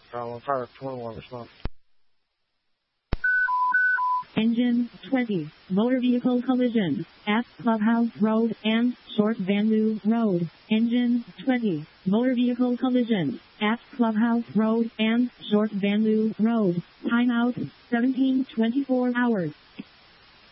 Fire 21 response. Engine 20, motor vehicle collision at Clubhouse Road and Short Van Loo Road. Engine 20, motor vehicle collision at Clubhouse Road and Short Van Loo Road. Timeout 17:24 hours.